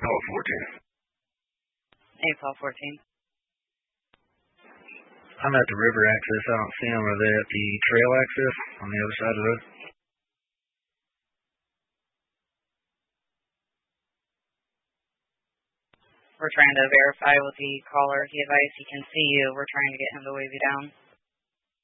14. I'm at the river access. I don't see them. Are they at the trail access on the other side of the road? We're trying to verify with the caller. He advised he can see you. We're trying to get him to wave you down.